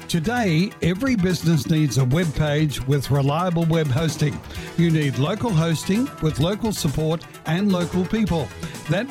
Today, every business needs a web page with reliable web hosting. You need local hosting with local support and local people. That